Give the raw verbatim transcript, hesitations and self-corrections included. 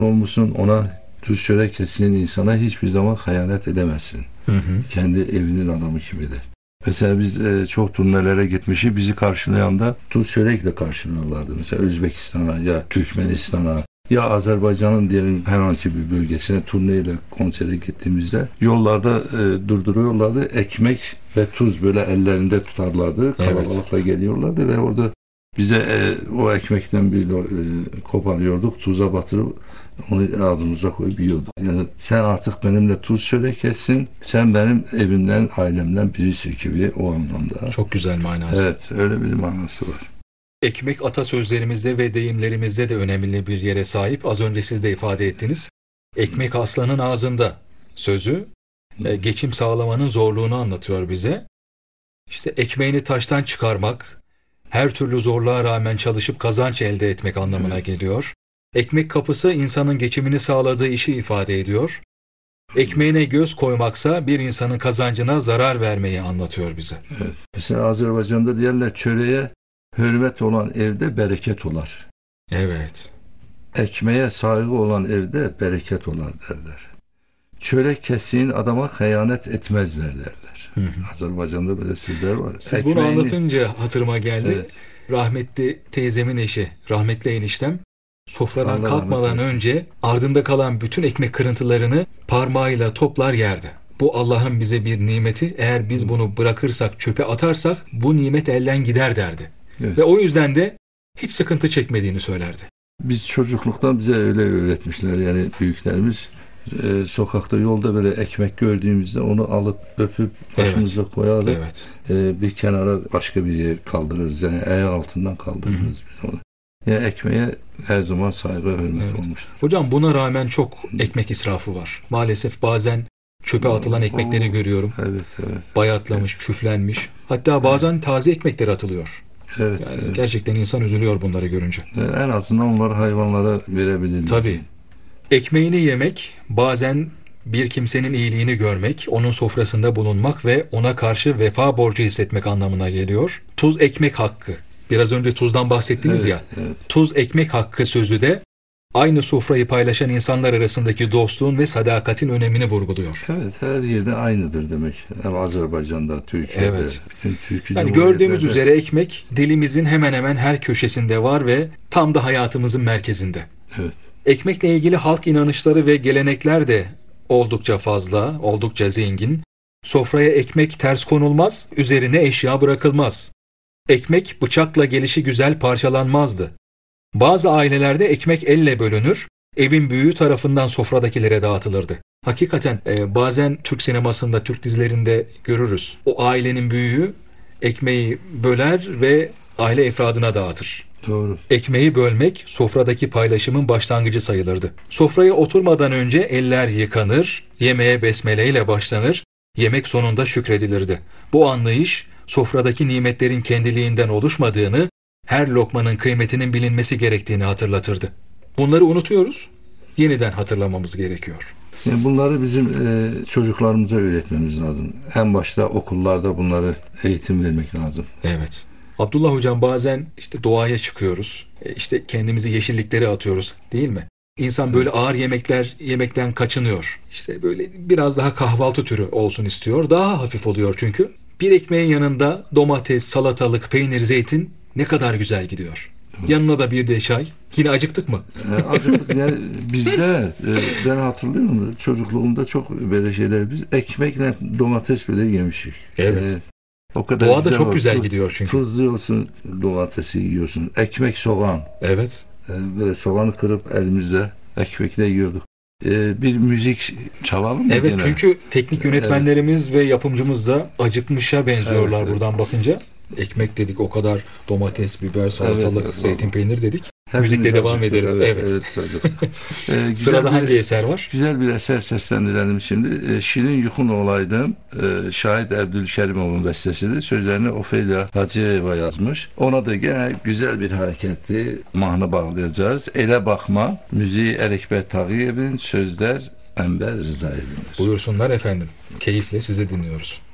olmuşsun, ona tuz çörek kestiğin insana hiçbir zaman hayanet edemezsin. Hı hı. Kendi evinin adamı gibidir. Mesela biz e, çok turnelere gitmişiz, bizi karşılayan da tuz çörekle karşılıyorlardı. Mesela Özbekistan'a ya Türkmenistan'a ya Azerbaycan'ın diyelim herhangi bir bölgesine turneyle konsere gittiğimizde yollarda e, durduruyorlardı. Ekmek ve tuz böyle ellerinde tutarlardı. Kalabalıkla evet. Geliyorlardı ve orada bize e, o ekmekten bir e, koparıyorduk, tuza batırıp onu ağzımıza koyup yiyorduk. Yani sen artık benimle tuz çörek kessin, sen benim evimden, ailemden birisi gibi o anlamda. Çok güzel manası. Evet, öyle bir manası var. Ekmek atasözlerimizde ve deyimlerimizde de önemli bir yere sahip. Az önce siz de ifade ettiniz. Ekmek aslanın ağzında sözü e, geçim sağlamanın zorluğunu anlatıyor bize. İşte ekmeğini taştan çıkarmak, her türlü zorluğa rağmen çalışıp kazanç elde etmek anlamına evet. geliyor. Ekmek kapısı insanın geçimini sağladığı işi ifade ediyor. Ekmeğine göz koymaksa bir insanın kazancına zarar vermeyi anlatıyor bize. Evet. Mesela Azerbaycan'da diyorlar çöreğe hürmet olan evde bereket olar. Evet. Ekmeğe saygı olan evde bereket olar derler. Çörek kestiğin adama hıyanet etmezler derler. Hı hı. Azerbaycan'da böyle sözler var. Siz Ekmeğini... bunu anlatınca hatırıma geldi. Evet. Rahmetli teyzemin eşi, rahmetli eniştem sofradan Allah kalkmadan önce ardında kalan bütün ekmek kırıntılarını parmağıyla toplar yerdi. Bu Allah'ın bize bir nimeti. Eğer biz bunu bırakırsak, çöpe atarsak bu nimet elden gider derdi. Evet. Ve o yüzden de hiç sıkıntı çekmediğini söylerdi. Biz çocukluktan bize öyle öğretmişler yani büyüklerimiz. Ee, sokakta yolda böyle ekmek gördüğümüzde onu alıp öpüp başımıza evet. koyarız. Evet. Ee, bir kenara başka bir yer kaldırırız. Yani ayak altından kaldırırız Hı-hı. biz onu. Yani ekmeğe her zaman saygı hürmet evet. olmuştur. Hocam buna rağmen çok ekmek israfı var. Maalesef bazen çöpe atılan ekmekleri Oo, görüyorum. Evet, evet. Bayatlamış, evet. küflenmiş. Hatta bazen evet. taze ekmekler atılıyor. Evet, yani evet. Gerçekten insan üzülüyor bunları görünce. Yani en azından onları hayvanlara verebilir. Tabii. Ekmeğini yemek, bazen bir kimsenin iyiliğini görmek, onun sofrasında bulunmak ve ona karşı vefa borcu hissetmek anlamına geliyor. Tuz ekmek hakkı. Biraz önce tuzdan bahsettiniz evet, ya. Evet. Tuz ekmek hakkı sözü de aynı sofrayı paylaşan insanlar arasındaki dostluğun ve sadakatin önemini vurguluyor. Evet, her yerde aynıdır demek. Hem Azerbaycan'da, Türkiye'de. Evet. Türkiye yani gördüğümüz üzere ekmek dilimizin hemen hemen her köşesinde var ve tam da hayatımızın merkezinde. Evet. Ekmekle ilgili halk inanışları ve gelenekler de oldukça fazla, oldukça zengin. Sofraya ekmek ters konulmaz, üzerine eşya bırakılmaz. Ekmek bıçakla gelişi güzel parçalanmazdı. Bazı ailelerde ekmek elle bölünür, evin büyüğü tarafından sofradakilere dağıtılırdı. Hakikaten e, bazen Türk sinemasında, Türk dizilerinde görürüz. O ailenin büyüğü ekmeği böler ve aile efradına dağıtır. Doğru. Ekmeği bölmek sofradaki paylaşımın başlangıcı sayılırdı. Sofraya oturmadan önce eller yıkanır, yemeğe besmele ile başlanır, yemek sonunda şükredilirdi. Bu anlayış sofradaki nimetlerin kendiliğinden oluşmadığını, her lokmanın kıymetinin bilinmesi gerektiğini hatırlatırdı. Bunları unutuyoruz, yeniden hatırlamamız gerekiyor. Yani bunları bizim e, çocuklarımıza öğretmemiz lazım. En başta okullarda bunları eğitim vermek lazım. Evet. Abdullah Hocam bazen işte doğaya çıkıyoruz, işte kendimizi yeşilliklere atıyoruz değil mi? İnsan böyle ağır yemekler yemekten kaçınıyor. İşte böyle biraz daha kahvaltı türü olsun istiyor. Daha hafif oluyor çünkü. Bir ekmeğin yanında domates, salatalık, peynir, zeytin ne kadar güzel gidiyor. Yanına da bir de çay. Yine acıktık mı? E, acıktık. Yani bizde e, ben hatırlıyorum çocukluğumda çok böyle şeyler biz ekmekle domates bile yemişik. Evet. E, O kadar Doğada güzel çok var. güzel gidiyor çünkü. Tuzluyorsun, domatesi yiyorsun. Ekmek, soğan. Evet. Ee, böyle soğanı kırıp elimizde ekmekle yiyorduk. Ee, bir müzik çalalım mı? Evet gene? Çünkü teknik yönetmenlerimiz evet. ve yapımcımız da acıkmışa benziyorlar evet, buradan evet. bakınca. Ekmek dedik o kadar domates, biber, salatalık, evet, evet, zeytin, vallahi. peynir dedik. Hepimiz Müzikle devam edelim. Evet. evet. evet ee, Sırada bir, hangi eser var? Güzel bir eser seslendirelim şimdi. Ee, Şirin Yuxun Olaydım. Ee, Şahit Abdülkerimov'un bestesidir. Sözlerini Ofelia Hacıyeva yazmış. Ona da gene güzel bir hareketli mahnı bağlayacağız. Ele Bakma. Müziği Erekber Tağıyev'in, sözler Enver Rızayev'in. Buyursunlar efendim. Keyifle sizi dinliyoruz.